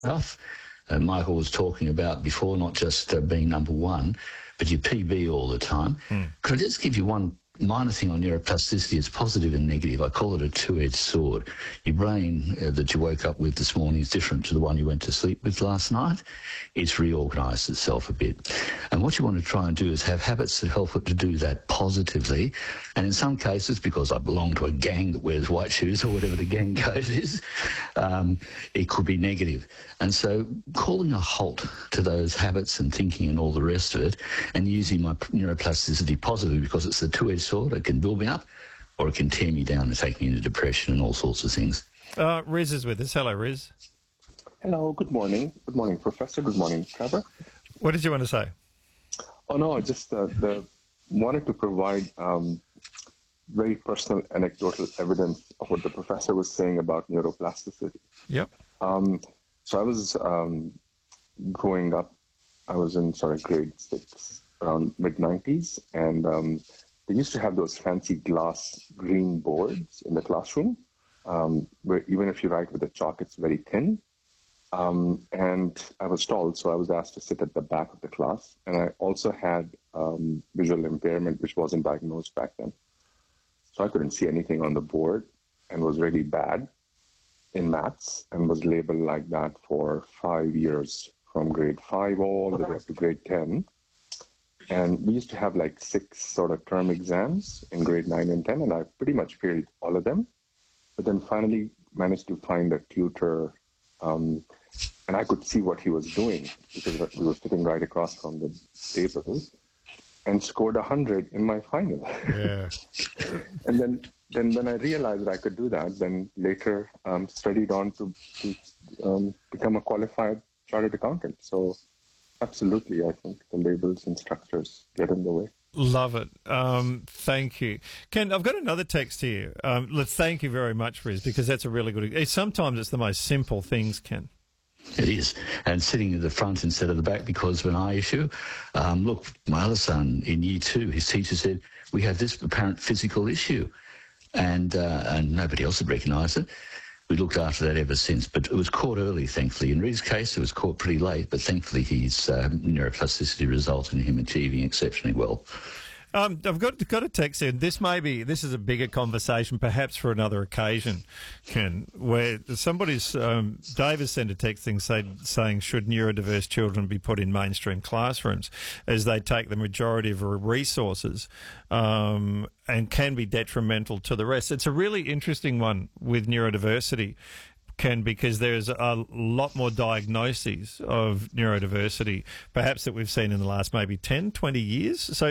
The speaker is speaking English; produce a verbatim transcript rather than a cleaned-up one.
stuff uh, Michael was talking about before, not just uh, being number one, but your P B all the time. Mm. Could I just give you one minor thing on neuroplasticity? It's positive and negative. I call it a two-edged sword. Your brain uh, that you woke up with this morning is different to the one you went to sleep with last night. It's reorganised itself a bit. And what you want to try and do is have habits that help it to do that positively. And in some cases, because I belong to a gang that wears white shoes or whatever the gang code is, um, it could be negative. And so calling a halt to those habits and thinking and all the rest of it, and using my neuroplasticity positively, because it's a two-edged sword. It can build me up or it can tear me down and take me into depression and all sorts of things. Uh, Riz is with us. Hello, Riz. Hello, good morning. Good morning, Professor. Good morning, Trevor. What did you want to say? Oh, no, I just uh, the, wanted to provide um, very personal anecdotal evidence of what the professor was saying about neuroplasticity. Yep. Um, so I was um, growing up, I was in sort of grade six, around mid nineties, and um, they used to have those fancy glass green boards in the classroom, um, where even if you write with a chalk, it's very thin. Um, and I was tall, so I was asked to sit at the back of the class. And I also had um, visual impairment, which wasn't diagnosed back then. So I couldn't see anything on the board and was really bad in maths and was labeled like that for five years, from grade five all the way up to grade ten. And we used to have like six sort of term exams in grade nine and ten, and I pretty much failed all of them. But then finally managed to find a tutor, um, and I could see what he was doing because we were sitting right across from the table, and scored one hundred in my final. Yeah. And then, then when I realized that I could do that, then later um, studied on to, to um, become a qualified chartered accountant. So absolutely, I think the labels and structures get in the way. Love it. Um, thank you. Ken, I've got another text here. Um, let's thank you very much, Riz, because that's a really good... Sometimes it's the most simple things, Ken. It is. And sitting at the front instead of the back because of an eye issue. Um, look, my other son in year two, his teacher said, we have this apparent physical issue. And, uh, and nobody else had recognised it. We looked after that ever since, but it was caught early, thankfully. In Riz's case, it was caught pretty late, but thankfully his um, neuroplasticity resulted in him achieving exceptionally well. Um, I've got got a text here. This may be this is a bigger conversation, perhaps for another occasion, Ken. Where somebody's um, Dave has sent a text thing say, saying should neurodiverse children be put in mainstream classrooms as they take the majority of resources um, and can be detrimental to the rest. It's a really interesting one with neurodiversity, Ken, because there's a lot more diagnoses of neurodiversity, perhaps that we've seen in the last maybe ten, twenty years. So